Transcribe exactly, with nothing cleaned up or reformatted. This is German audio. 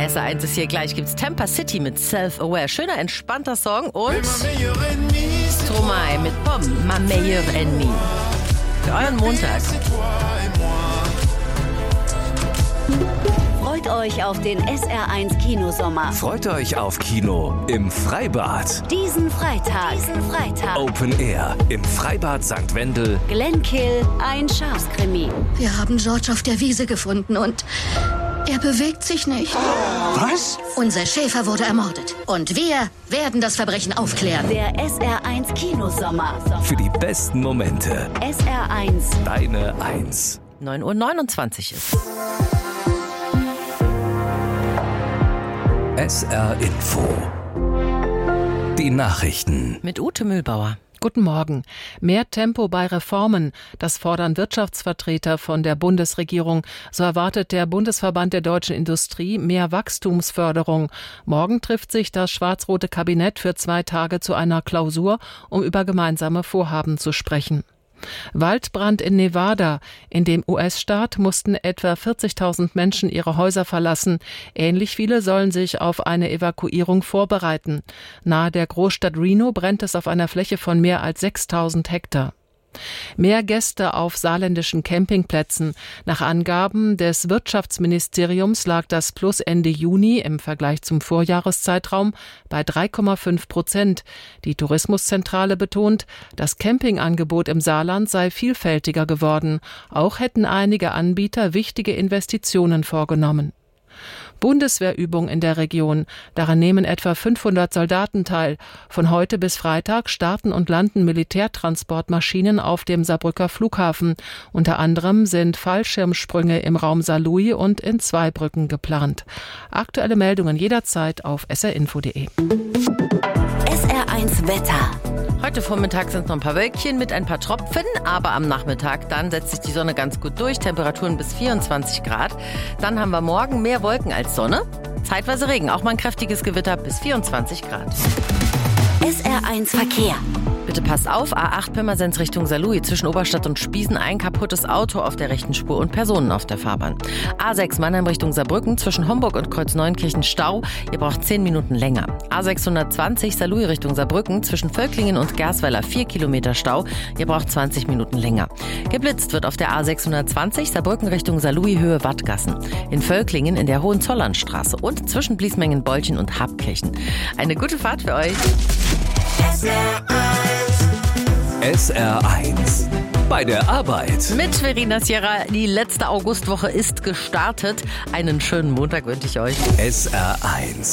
S R eins ist hier gleich. Gibt's Tampa City mit Self-Aware. Schöner, entspannter Song. Und Stromae mit Pomme, Ma meilleure ennemie. Für euren Montag. Freut euch auf den S R eins Kinosommer. Freut euch auf Kino im Freibad. Diesen Freitag. Diesen Freitag. Open Air im Freibad Sankt Wendel. Glenkill, ein Schafskrimi. Wir haben George auf der Wiese gefunden und er bewegt sich nicht. Was? Unser Schäfer wurde ermordet. Und wir werden das Verbrechen aufklären. Der S R eins Kinosommer. Für die besten Momente. S R eins. Deine Eins. neun Uhr neunundzwanzig ist. S R Info. Die Nachrichten. Mit Ute Mühlbauer. Guten Morgen. Mehr Tempo bei Reformen, das fordern Wirtschaftsvertreter von der Bundesregierung. So erwartet der Bundesverband der deutschen Industrie mehr Wachstumsförderung. Morgen trifft sich das schwarz-rote Kabinett für zwei Tage zu einer Klausur, um über gemeinsame Vorhaben zu sprechen. Waldbrand in Nevada. In dem U S-Staat mussten etwa vierzigtausend Menschen ihre Häuser verlassen. Ähnlich viele sollen sich auf eine Evakuierung vorbereiten. Nahe der Großstadt Reno brennt es auf einer Fläche von mehr als sechstausend Hektar. Mehr Gäste auf saarländischen Campingplätzen. Nach Angaben des Wirtschaftsministeriums lag das Plus Ende Juni im Vergleich zum Vorjahreszeitraum bei drei Komma fünf Prozent. Die Tourismuszentrale betont, das Campingangebot im Saarland sei vielfältiger geworden. Auch hätten einige Anbieter wichtige Investitionen vorgenommen. Bundeswehrübung in der Region. Daran nehmen etwa fünfhundert Soldaten teil. Von heute bis Freitag starten und landen Militärtransportmaschinen auf dem Saarbrücker Flughafen. Unter anderem sind Fallschirmsprünge im Raum Saarlouis und in Zweibrücken geplant. Aktuelle Meldungen jederzeit auf s r info punkt de. S R eins Wetter. Heute Vormittag sind noch ein paar Wölkchen mit ein paar Tropfen, aber am Nachmittag dann setzt sich die Sonne ganz gut durch, Temperaturen bis vierundzwanzig Grad. Dann haben wir morgen mehr Wolken als Sonne, zeitweise Regen, auch mal ein kräftiges Gewitter bis vierundzwanzig Grad. S R eins Verkehr. Bitte passt auf, A acht Pirmasens Richtung Saarlouis, zwischen Oberstadt und Spiesen ein kaputtes Auto auf der rechten Spur und Personen auf der Fahrbahn. A sechs Mannheim Richtung Saarbrücken, zwischen Homburg und Kreuz-Neunkirchen Stau, ihr braucht zehn Minuten länger. A sechshundertzwanzig Saarlouis Richtung Saarbrücken, zwischen Völklingen und Gersweiler vier Kilometer Stau, ihr braucht zwanzig Minuten länger. Geblitzt wird auf der A sechshundertzwanzig Saarbrücken Richtung Saarlouis Höhe Wattgassen. In Völklingen in der Hohenzollernstraße und zwischen Bliesmengen, Bolchen und Habkirchen. Eine gute Fahrt für euch. S R eins. Bei der Arbeit. Mit Verena Sierra. Die letzte Augustwoche ist gestartet. Einen schönen Montag wünsche ich euch. S R eins.